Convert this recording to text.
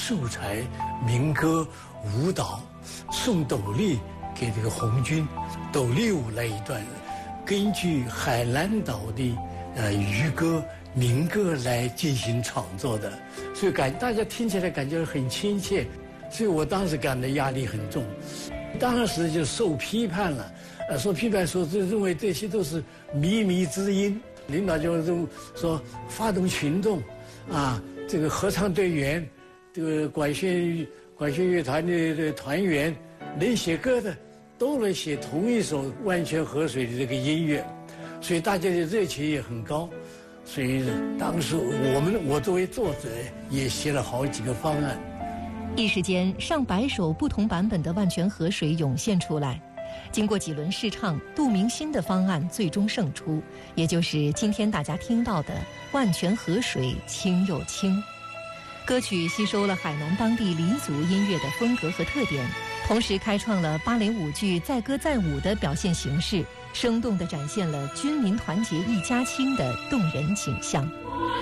素材、民歌、舞蹈，送斗笠给这个红军，斗笠舞那一段，根据海南岛的渔歌、民歌来进行创作的，所以大家听起来感觉很亲切，所以我当时感到压力很重，当时就受批判了，受批判说认为这些都是靡靡之音，领导就说发动群众，这个合唱队员，这个管弦乐团的团员，能写歌的都能写同一首《万泉河水》的这个音乐，所以大家的热情也很高。所以当时我作为作者也写了好几个方案。 一时间，上百首不同版本的《万泉河水》涌现出来。经过几轮试唱，杜明新的方案最终胜出，也就是今天大家听到的《万泉河水清又清》。歌曲吸收了海南当地黎族音乐的风格和特点，同时开创了芭蕾舞剧载歌载舞的表现形式，生动地展现了军民团结一家亲的动人景象。